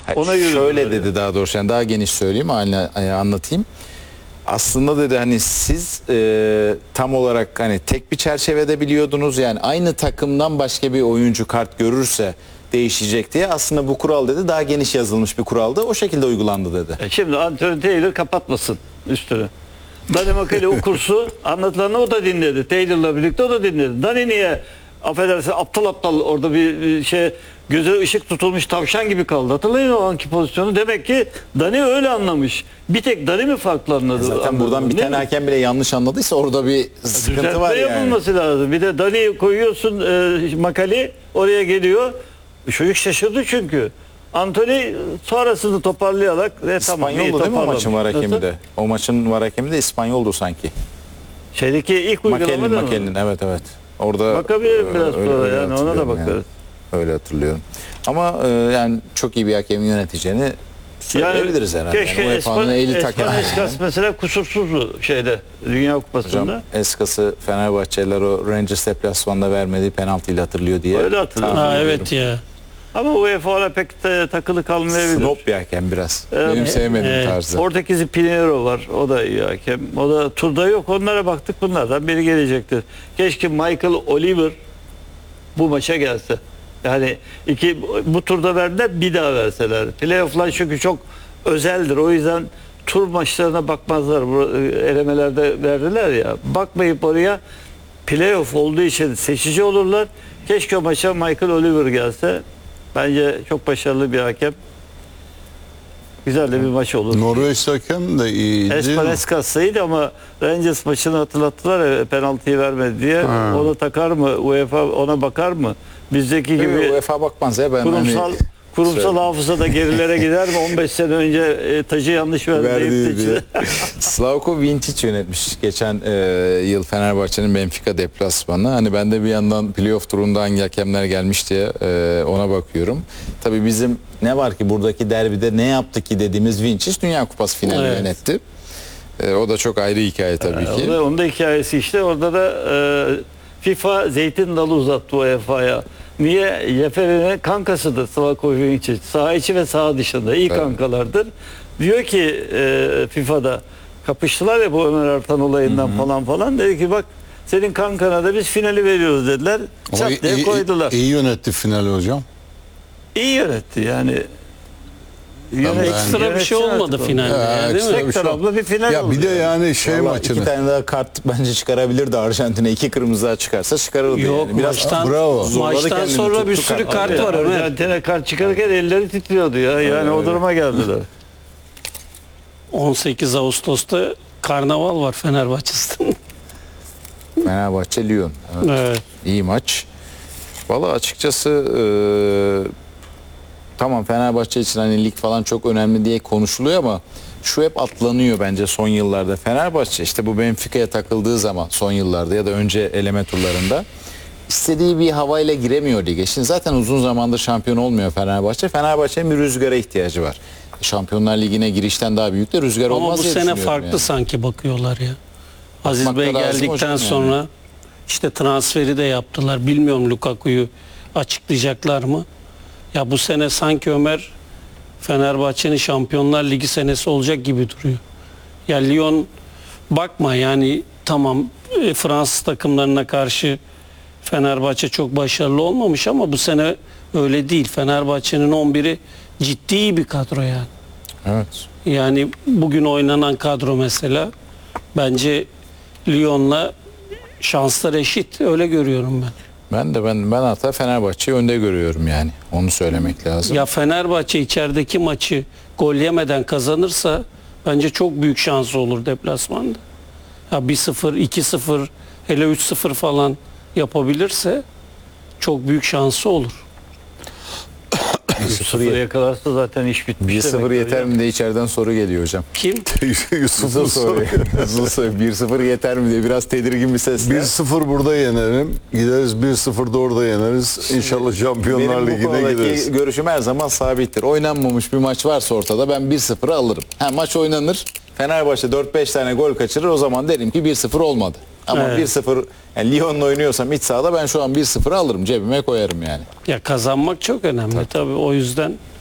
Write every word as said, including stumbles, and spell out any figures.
Ona yürüdüler. Şöyle dedi daha doğrusu, yani daha geniş söyleyeyim, anlatayım. Aslında dedi hani siz e, tam olarak hani tek bir çerçevede biliyordunuz, yani aynı takımdan başka bir oyuncu kart görürse değişecek diye. Aslında bu kural dedi daha geniş yazılmış bir kuraldı, o şekilde uygulandı dedi. E şimdi Anthony Taylor kapatmasın üstünü. Dani Makali o kursu anlatılanı o da dinledi. Taylor'la birlikte o da dinledi. Dani niye affedersin aptal aptal orada bir şey göze ışık tutulmuş tavşan gibi kaldı. Hatırlayın o anki pozisyonu. Demek ki Dani öyle anlamış. Bir tek Dani mi farklı anladı? Zaten anladı, buradan bir tane hakem bile yanlış anladıysa orada bir sıkıntı düzeltme var yani. yapılması lazım. Bir de Dani'yi koyuyorsun e, Makali oraya geliyor. Çocuk şaşırdı çünkü. Anthony sonrasını toparlayarak e, tamam, İspanyoldu değil mi o maçın var hakemi de? O maçın var hakemi de İspanyoldu sanki. Şeydeki ilk uygulama da Makelin, evet evet. Orada bakabilirim biraz öyle, sonra öyle yani ona da bakarız. Yani. Öyle hatırlıyorum. Ama e, yani çok iyi bir hakemin yöneteceğini söyleyebiliriz yani herhalde. Keşke Yani Espan, Espan yani. Eskas mesela kusursuzdu şeyde Dünya Kupası'nda. Hocam Eskas'ı Fenerbahçeliler o Rangers deplasmanında vermediği penaltıyla hatırlıyor diye. Öyle hatırlıyorum. Ha, evet ya. Ama U E F A'ya pek de takılı kalmayabilir. Snob bir hakem biraz. Evet. Benim sevmediğim Evet. tarzı. Portekizli Pinheiro var. O da iyi hakem. O da turda yok. Onlara baktık, bunlardan biri gelecektir. Keşke Michael Oliver bu maça gelse. Yani iki bu turda verdiler, bir daha verseler. Playoff'lar çünkü çok özeldir. O yüzden tur maçlarına bakmazlar. Bu elemelerde verdiler ya. Bakmayıp oraya playoff olduğu için seçici olurlar. Keşke o maça Michael Oliver gelse. Bence çok başarılı bir hakem. Güzel de bir maç olur. Norveç hakem de iyi değil mi? Espan Eskas'ıydı ama Rangers maçını hatırlattılar ya, penaltıyı vermedi diye. Ha. Ona takar mı? U E F A ona bakar mı? Bizdeki gibi U E F A bakmaz ya, ben kurumsal hani kurumsal söyle. hafızada gerilere gider mi? on beş sene önce e, tacı yanlış verdi. Verdiği hepsi diye. için. Slavko Vinčić yönetmiş geçen e, yıl Fenerbahçe'nin Benfica deplasmanı. Hani ben de bir yandan playoff turunda hangi hakemler gelmiş diye e, ona bakıyorum. Tabii bizim ne var ki buradaki derbide ne yaptı ki dediğimiz Vinčić Dünya Kupası finali Evet. yönetti. E, o da çok ayrı hikaye tabii ki. Onda, onda hikayesi işte. Orada da e, FIFA zeytin dalı uzattı U E F A'ya. Niye? Yefer'in kankasıdır Slavko Vinčić. Saha içi ve saha dışında. iyi Evet. kankalardır. Diyor ki e, FIFA'da kapıştılar ya bu Ömer Artan olayından, hı hı, falan falan. Dedi ki bak senin kankana da biz finali veriyoruz dediler. Ama Çat diye iyi, koydular. iyi, iyi yönetti finali hocam. İyi yönetti yani. Yönet- Ekstra bir şey yönetsin olmadı artık finalde. Ya, ya, değil ekstra mi? bir Tek şey taraflı bir final Ya oldu. bir de yani şey Vallahi maçını. iki tane daha kart bence çıkarabilirdi Arjantin'e. İki kırmızı daha çıkarsa çıkarırdı. Yok, yani. Biraz maçtan, bravo. zorladı maçtan kendini, sonra tuttu bir sürü kart. kart Abi, var Ömer. Arjantin'e kart çıkarırken elleri titriyordu ya. Yani o duruma geldiler. on sekiz Ağustos'ta karnaval var Fenerbahçe'de. Fenerbahçe Lyon. Evet. Evet. İyi maç. Valla açıkçası e, tamam Fenerbahçe için hani lig falan çok önemli diye konuşuluyor ama şu hep atlanıyor bence son yıllarda. Fenerbahçe işte bu Benfica'ya takıldığı zaman son yıllarda ya da önce eleme turlarında istediği bir havayla giremiyor lige. Şimdi zaten uzun zamandır şampiyon olmuyor Fenerbahçe. Fenerbahçe'nin bir rüzgara ihtiyacı var. Şampiyonlar Ligi'ne girişten daha büyük de rüzgar Ama olmaz bu diye sene düşünüyorum farklı yani. sanki bakıyorlar ya. Aziz Bakmak Bey da lazım geldikten hocam yani. sonra işte transferi de yaptılar. Bilmiyorum Lukaku'yu açıklayacaklar mı? Ya bu sene sanki Ömer Fenerbahçe'nin Şampiyonlar Ligi senesi olacak gibi duruyor. Ya Lyon bakma yani tamam e, Fransız takımlarına karşı Fenerbahçe çok başarılı olmamış ama bu sene öyle değil. Fenerbahçe'nin on biri ciddi bir kadro yani. Evet. Yani bugün oynanan kadro mesela bence Lyon'la şanslar eşit. Öyle görüyorum ben. Ben de ben ben hatta Fenerbahçe'yi önde görüyorum yani. Onu söylemek lazım. Ya Fenerbahçe içerideki maçı gol yemeden kazanırsa bence çok büyük şansı olur deplasmanda. Ya bir sıfır, iki sıfır, hele üç sıfır falan yapabilirse çok büyük şansı olur. bir sıfır Sıfır yakalarsa zaten iş bitmiş. bir sıfır demektir yeter ya. mi diye içeriden soru geliyor hocam. Kim? Yusuf'un soru. bir sıfır yeter mi diye biraz tedirgin bir sesle. bir sıfır burada yenerim. Gideriz bir sıfır da orada yeneriz. İnşallah Şampiyonlar Benim bu Ligi'ne konudaki gideriz. görüşüm her zaman sabittir. Oynanmamış bir maç varsa ortada ben bir sıfırı alırım. Ha, maç oynanır. Fenerbahçe dört beş tane gol kaçırır. O zaman derim ki bir sıfır olmadı. Ama Evet. bir sıfır yani Lyon'la oynuyorsam iç sahada ben şu an bir sıfırı alırım. Cebime koyarım yani. Ya kazanmak çok önemli tabii, o yüzden